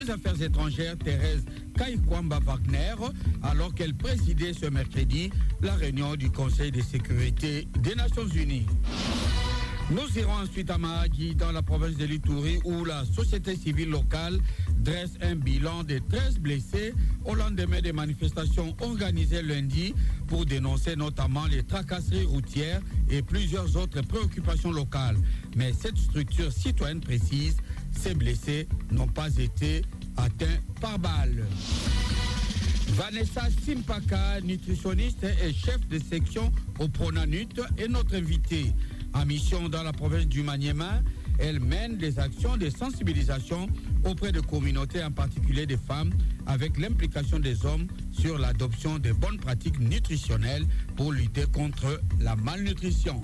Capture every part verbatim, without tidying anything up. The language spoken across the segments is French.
des Affaires étrangères, Thérèse Kaikwamba Wagner, alors qu'elle présidait ce mercredi la réunion du Conseil de sécurité des Nations Unies. Nous irons ensuite à Mahagi, dans la province de l'Ituri, où la société civile locale dresse un bilan de treize blessés au lendemain des manifestations organisées lundi pour dénoncer notamment les tracasseries routières et plusieurs autres préoccupations locales. Mais cette structure citoyenne précise, ces blessés n'ont pas été atteints par balle. Vanessa Simpaka, nutritionniste et chef de section au Pronanut, est notre invitée. En mission dans la province du Maniema, elle mène des actions de sensibilisation auprès de communautés, en particulier des femmes, avec l'implication des hommes sur l'adoption de bonnes pratiques nutritionnelles pour lutter contre la malnutrition.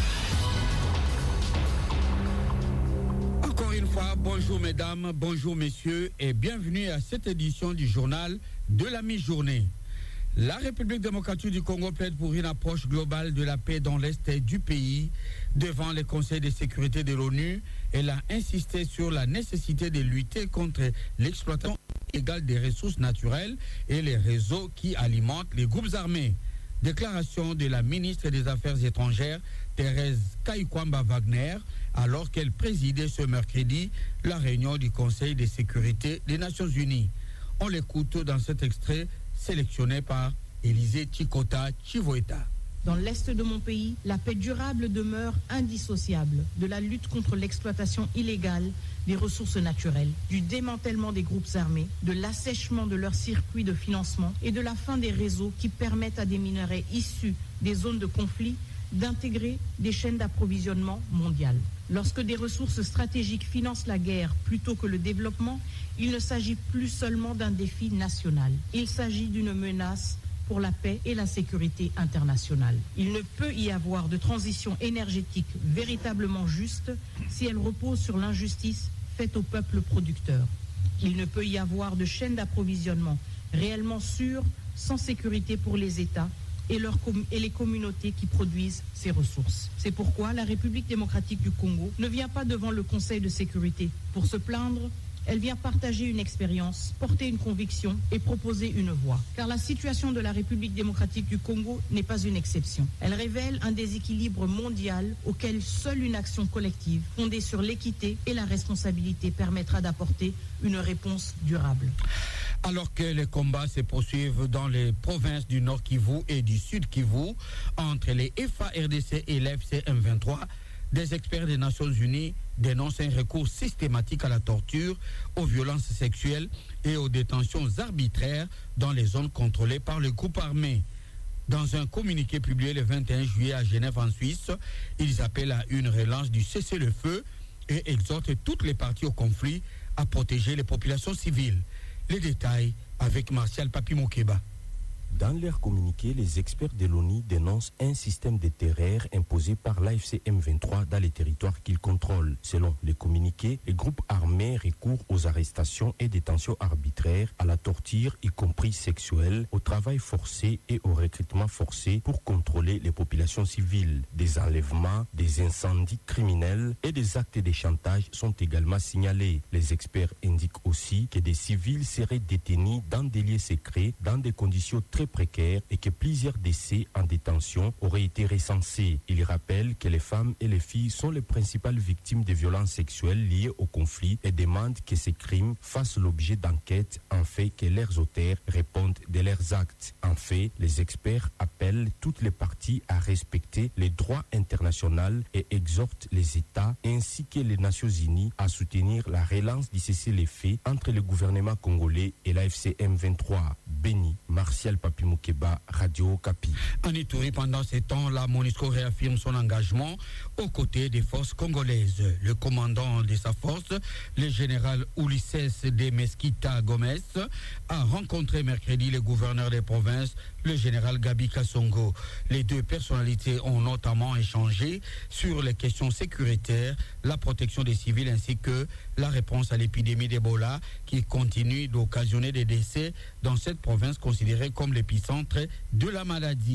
Encore une fois, bonjour mesdames, bonjour messieurs et bienvenue à cette édition du journal de la mi-journée. La République démocratique du Congo plaide pour une approche globale de la paix dans l'Est du pays. Devant le Conseil de sécurité de l'ONU, elle a insisté sur la nécessité de lutter contre l'exploitation illégale des ressources naturelles et les réseaux qui alimentent les groupes armés. Déclaration de la ministre des Affaires étrangères, Thérèse Kaikwamba Wagner, alors qu'elle présidait ce mercredi la réunion du Conseil de sécurité des Nations Unies. On l'écoute dans cet extrait sélectionné par Élisée Chikota Chivoeta. Dans l'est de mon pays, la paix durable demeure indissociable de la lutte contre l'exploitation illégale des ressources naturelles, du démantèlement des groupes armés, de l'assèchement de leurs circuits de financement et de la fin des réseaux qui permettent à des minerais issus des zones de conflit d'intégrer des chaînes d'approvisionnement mondiales. Lorsque des ressources stratégiques financent la guerre plutôt que le développement, il ne s'agit plus seulement d'un défi national. Il s'agit d'une menace pour la paix et la sécurité internationale. Il ne peut y avoir de transition énergétique véritablement juste si elle repose sur l'injustice faite au peuple producteur. Il ne peut y avoir de chaîne d'approvisionnement réellement sûre sans sécurité pour les États et, leur com- et les communautés qui produisent ces ressources. C'est pourquoi la République démocratique du Congo ne vient pas devant le Conseil de sécurité pour se plaindre. Elle vient partager une expérience, porter une conviction et proposer une voie. Car la situation de la République démocratique du Congo n'est pas une exception. Elle révèle un déséquilibre mondial auquel seule une action collective, fondée sur l'équité et la responsabilité, permettra d'apporter une réponse durable. Alors que les combats se poursuivent dans les provinces du Nord Kivu et du Sud Kivu, entre les F A R D C et l'F C M vingt-trois, des experts des Nations Unies dénoncent un recours systématique à la torture, aux violences sexuelles et aux détentions arbitraires dans les zones contrôlées par le groupe armé. Dans un communiqué publié le vingt et un juillet à Genève en Suisse, ils appellent à une relance du cessez-le-feu et exhortent toutes les parties au conflit à protéger les populations civiles. Les détails avec Martial Papi Mokeba. Dans leur communiqué, les experts de l'ONU dénoncent un système de terreur imposé par l'A F C M vingt-trois dans les territoires qu'ils contrôlent. Selon les communiqués, les groupes armés recourent aux arrestations et détentions arbitraires, à la torture, y compris sexuelle, au travail forcé et au recrutement forcé pour contrôler les populations civiles. Des enlèvements, des incendies criminels et des actes de chantage sont également signalés. Les experts indiquent aussi que des civils seraient détenus dans des lieux secrets, dans des conditions très précaires et que plusieurs décès en détention auraient été recensés. Il rappelle que les femmes et les filles sont les principales victimes de violences sexuelles liées au conflit et demandent que ces crimes fassent l'objet d'enquêtes afin que leurs auteurs répondent de leurs actes. En fait, les experts appellent toutes les parties à respecter les droits internationaux et exhortent les États ainsi que les Nations Unies à soutenir la relance du cessez-le-feu entre le gouvernement congolais et l'A F C M vingt-trois. Béni, Martial Papi Mokeba, Radio Okapi. En Ituri, pendant ces temps, la MONUSCO réaffirme son engagement aux côtés des forces congolaises. Le commandant de sa force, le général Ulisses de Mesquita Gomez, a rencontré mercredi le gouverneur des provinces, le général Gabi Kassongo. Les deux personnalités ont notamment échangé sur les questions sécuritaires, la protection des civils ainsi que la réponse à l'épidémie d'Ebola qui continue d'occasionner des décès dans cette province considérée comme l'épicentre de la maladie.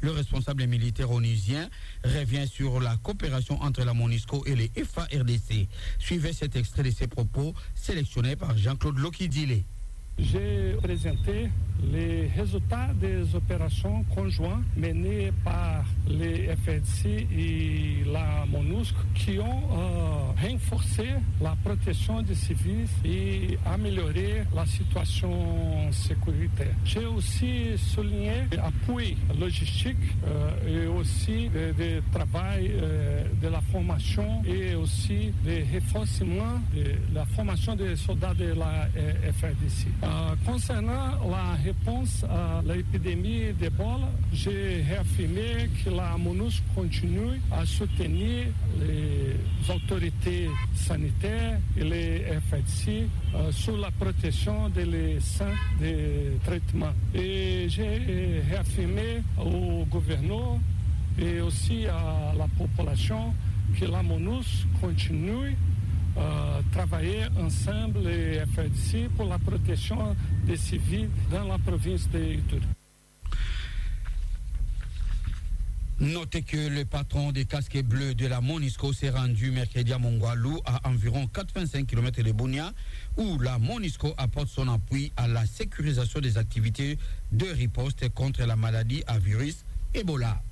Le responsable militaire onusien revient sur la coopération entre la MONUSCO et les F A R D C. Suivez cet extrait de ses propos sélectionnés par Jean-Claude Lokidile. J'ai présenté les résultats des opérations conjointes menées par les F A R D C et la MONUSCO qui ont euh, renforcé la protection des civils et amélioré la situation sécuritaire. J'ai aussi souligné l'appui logistique euh, et aussi le, le travail euh, de la formation et aussi le renforcement de la formation des soldats de la euh, F A R D C. Euh, concernant la réponse à l'épidémie d'Ebola, j'ai réaffirmé que la MONUSCO continue à soutenir les autorités sanitaires et les F A R D C euh, sur la protection des centres de traitement. Et j'ai réaffirmé au gouverneur et aussi à la population que la MONUSCO continue Uh, travailler ensemble les F A R D C pour la protection des civils dans la province de Ituri. Notez que le patron des casquets bleus de la MONUSCO s'est rendu mercredi à Mongwalu, à environ quatre-vingt-cinq kilomètres de Bunia, où la MONUSCO apporte son appui à la sécurisation des activités de riposte contre la maladie à virus Ebola.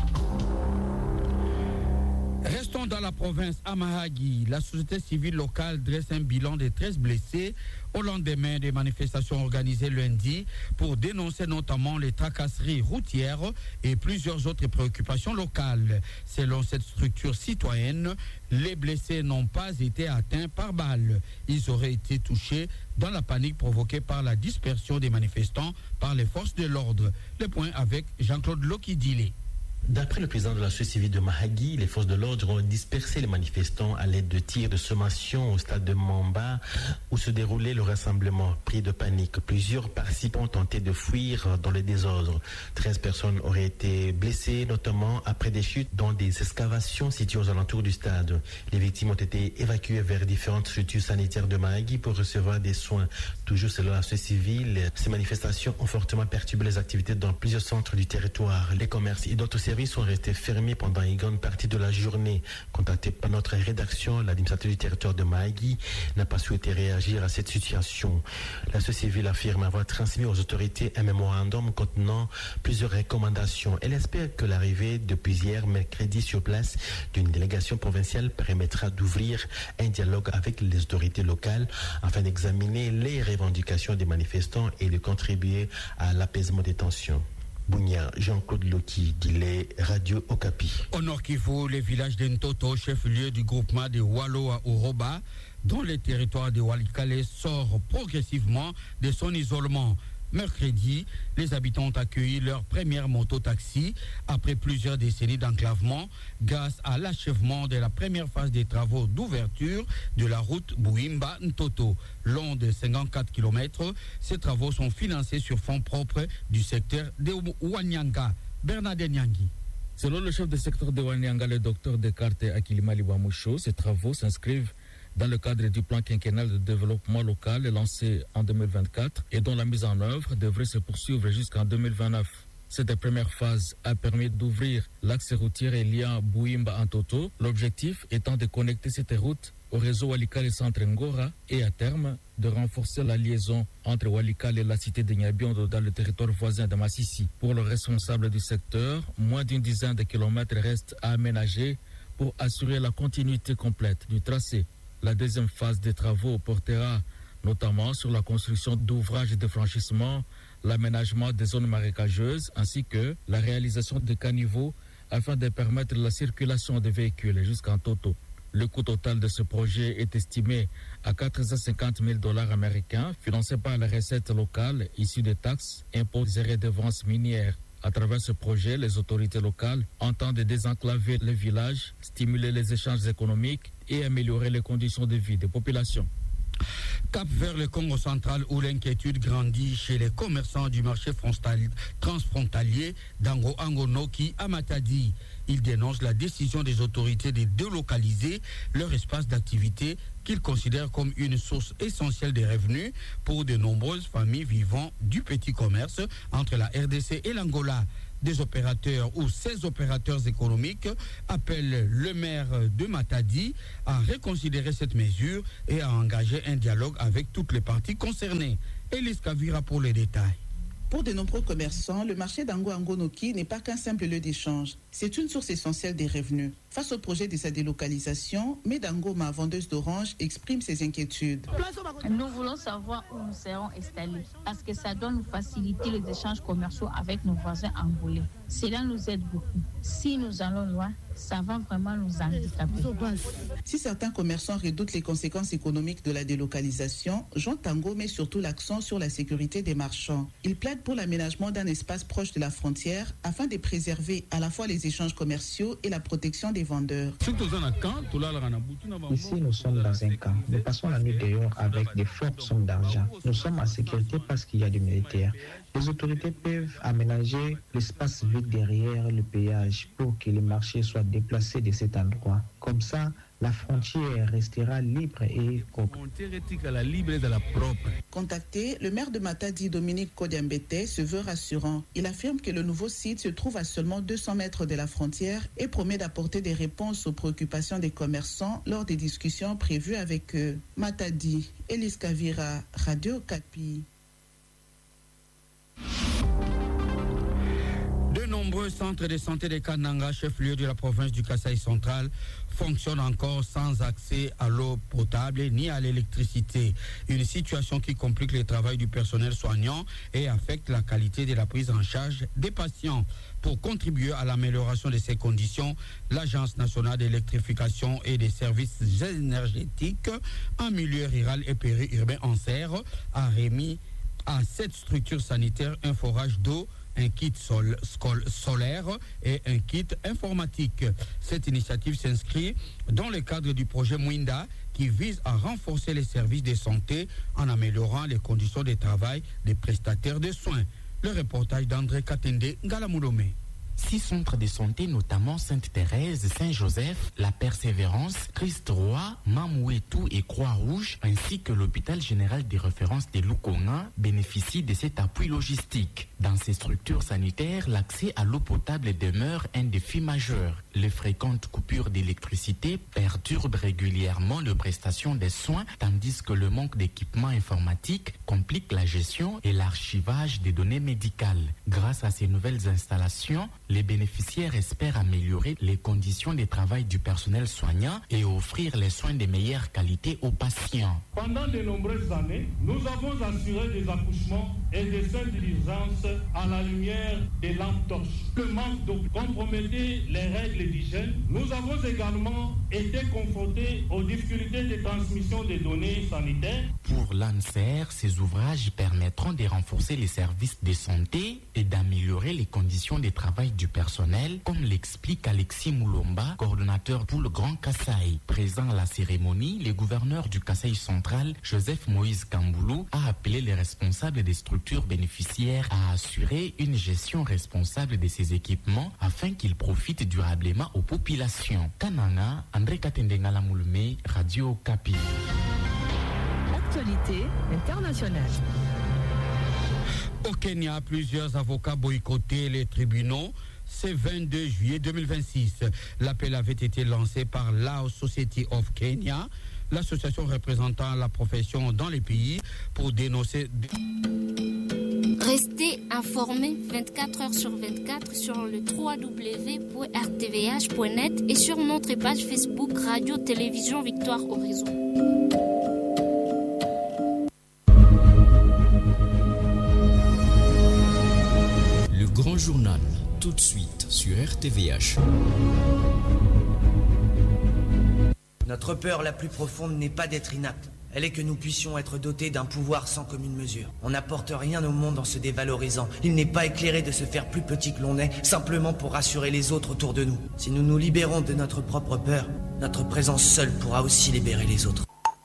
Restons dans la province à Mahagi. La société civile locale dresse un bilan de treize blessés au lendemain des manifestations organisées lundi pour dénoncer notamment les tracasseries routières et plusieurs autres préoccupations locales. Selon cette structure citoyenne, les blessés n'ont pas été atteints par balles. Ils auraient été touchés dans la panique provoquée par la dispersion des manifestants par les forces de l'ordre. Le point avec Jean-Claude Lokidile. D'après le président de la société civile de Mahagi, les forces de l'ordre ont dispersé les manifestants à l'aide de tirs de sommation au stade de Mamba où se déroulait le rassemblement. Pris de panique, plusieurs participants ont tenté de fuir dans le désordre. treize personnes auraient été blessées, notamment après des chutes dans des excavations situées aux alentours du stade. Les victimes ont été évacuées vers différentes structures sanitaires de Mahagi pour recevoir des soins. Toujours selon la société civile, ces manifestations ont fortement perturbé les activités dans plusieurs centres du territoire. Les commerces et d'autres services sont restés fermés pendant une grande partie de la journée. Contacté par notre rédaction, l'administrateur du territoire de Mahagi n'a pas souhaité réagir à cette situation. La société civile affirme avoir transmis aux autorités un mémorandum contenant plusieurs recommandations. Elle espère que l'arrivée depuis hier, mercredi, sur place d'une délégation provinciale permettra d'ouvrir un dialogue avec les autorités locales afin d'examiner les revendications des manifestants et de contribuer à l'apaisement des tensions. Bunia, Jean-Claude Lokidile, Radio Okapi. Au Nord Kivu, le village d'Ntoto, chef-lieu du groupement de Walo à Oroba, dont le territoire de Walikale sort progressivement de son isolement. Mercredi, les habitants ont accueilli leur première moto-taxi après plusieurs décennies d'enclavement grâce à l'achèvement de la première phase des travaux d'ouverture de la route Bouimba-Ntoto. Long de cinquante-quatre kilomètres, ces travaux sont financés sur fonds propres du secteur de Ouanyanga. Bernard Nyangui. Selon le chef du secteur de Ouanyanga, le docteur Descartes Akilimali Bamoucho, ces travaux s'inscrivent dans le cadre du plan quinquennal de développement local lancé en deux mille vingt-quatre et dont la mise en œuvre devrait se poursuivre jusqu'en deux mille vingt-neuf. Cette première phase a permis d'ouvrir l'axe routier reliant Bouimba en Toto, l'objectif étant de connecter cette route au réseau Walikale Centre Ngora et à terme de renforcer la liaison entre Walikale et la cité de Nyabiondo dans le territoire voisin de Massissi. Pour le responsable du secteur, moins d'une dizaine de kilomètres restent à aménager pour assurer la continuité complète du tracé. La deuxième phase des travaux portera notamment sur la construction d'ouvrages de franchissement, l'aménagement des zones marécageuses ainsi que la réalisation de caniveaux afin de permettre la circulation des véhicules jusqu'en Toto. Le coût total de ce projet est estimé à quatre cent cinquante mille dollars américains, financé par les recettes locales issues des taxes, impôts et redevances minières. À travers ce projet, les autorités locales entendent désenclaver les villages, stimuler les échanges économiques et améliorer les conditions de vie des populations. Cap vers le Congo central où l'inquiétude grandit chez les commerçants du marché transfrontalier d'Ango Angonoki à Matadi. Ils dénoncent la décision des autorités de délocaliser leur espace d'activité qu'ils considèrent comme une source essentielle de revenus pour de nombreuses familles vivant du petit commerce entre la R D C et l'Angola. des opérateurs ou seize opérateurs économiques appellent le maire de Matadi à reconsidérer cette mesure et à engager un dialogue avec toutes les parties concernées. Elise Kavira pour les détails. Pour de nombreux commerçants, le marché d'Ango-Angonoki n'est pas qu'un simple lieu d'échange. C'est une source essentielle des revenus. Face au projet de sa délocalisation, Medangoma, vendeuse d'oranges, exprime ses inquiétudes. Nous voulons savoir où nous serons installés parce que ça doit nous faciliter les échanges commerciaux avec nos voisins angolais. Cela nous aide beaucoup. Si nous allons loin, ça va vraiment nous handicaper. Si certains commerçants redoutent les conséquences économiques de la délocalisation, Jean Tango met surtout l'accent sur la sécurité des marchands. Il plaide pour l'aménagement d'un espace proche de la frontière afin de préserver à la fois les échanges commerciaux et la protection des vendeurs. Ici, nous sommes dans un camp. Nous passons la nuit dehors avec des fortes sommes d'argent. Nous sommes en sécurité parce qu'il y a des militaires. Les autorités peuvent aménager l'espace vide derrière le péage pour que les marchés soient déplacés de cet endroit. Comme ça, la frontière restera libre et Contacté, le maire de Matadi, Dominique Kodiambete, se veut rassurant. Il affirme que le nouveau site se trouve à seulement deux cents mètres de la frontière et promet d'apporter des réponses aux préoccupations des commerçants lors des discussions prévues avec eux. Matadi, Elise Kavira, Radio Kapi. De nombreux centres de santé de Kananga, chef-lieu de la province du Kasaï central, fonctionnent encore sans accès à l'eau potable ni à l'électricité. Une situation qui complique le travail du personnel soignant et affecte la qualité de la prise en charge des patients. Pour contribuer à l'amélioration de ces conditions, l'Agence nationale d'électrification et des services énergétiques en milieu rural et périurbain en serre a remis à cette structure sanitaire un forage d'eau, un kit sol, sol, solaire et un kit informatique. Cette initiative s'inscrit dans le cadre du projet Mwinda qui vise à renforcer les services de santé en améliorant les conditions de travail des prestataires de soins. Le reportage d'André Katende Ngalamulome. Six centres de santé, notamment Sainte-Thérèse, Saint-Joseph, La Persévérance, Christ-Roi, Mamouetou et Croix-Rouge, ainsi que l'hôpital général de référence de Lukonga, bénéficient de cet appui logistique. Dans ces structures sanitaires, l'accès à l'eau potable demeure un défi majeur. Les fréquentes coupures d'électricité perturbent régulièrement les prestations des soins, tandis que le manque d'équipements informatiques complique la gestion et l'archivage des données médicales. Grâce à ces nouvelles installations, les bénéficiaires espèrent améliorer les conditions de travail du personnel soignant et offrir les soins de meilleure qualité aux patients. Pendant de nombreuses années, nous avons assuré des accouchements et des soins d'urgence à la lumière des lampes torches. Le manque d'eau compromettait les règles d'hygiène. Nous avons également été confrontés aux difficultés de transmission des données sanitaires. Pour l'ANSER, ces ouvrages permettront de renforcer les services de santé et d'améliorer les conditions de travail du personnel, comme l'explique Alexis Moulomba, coordonnateur pour le Grand Kasaï. Présent à la cérémonie, le gouverneur du Kasaï central, Joseph Moïse Kamboulou, a appelé les responsables des structures bénéficiaires à assurer une gestion responsable de ces équipements afin qu'ils profitent durablement aux populations. Kananga, André Katendengala Moulume, Radio Kapi. Actualité internationale. Au Kenya, plusieurs avocats boycottaient les tribunaux ce vingt-deux juillet deux mille vingt-six. L'appel avait été lancé par Law Society of Kenya, l'association représentant la profession dans les pays, pour dénoncer... Restez informés vingt-quatre heures sur vingt-quatre sur le w w w point r t v h point net et sur notre page Facebook Radio Télévision Victoire Horizon. Le grand journal, tout de suite sur R T V H. Notre peur la plus profonde n'est pas d'être inapte. Elle est que nous puissions être dotés d'un pouvoir sans commune mesure. On n'apporte rien au monde en se dévalorisant. Il n'est pas éclairé de se faire plus petit que l'on est, simplement pour rassurer les autres autour de nous. Si nous nous libérons de notre propre peur, notre présence seule pourra aussi libérer les autres.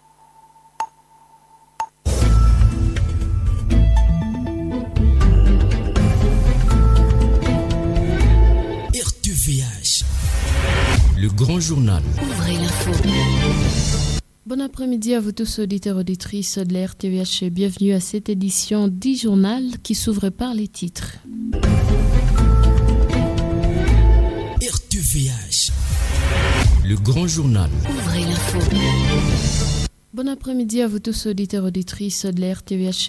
R T V H, le grand journal. Ouvrez l'info. Bon après-midi à vous tous, auditeurs et auditrices de la R T V H. Bienvenue à cette édition du journal qui s'ouvre par les titres. Le grand journal. Ouvrez l'info. Bon après-midi à vous tous, auditeurs, auditrices de la R T V H.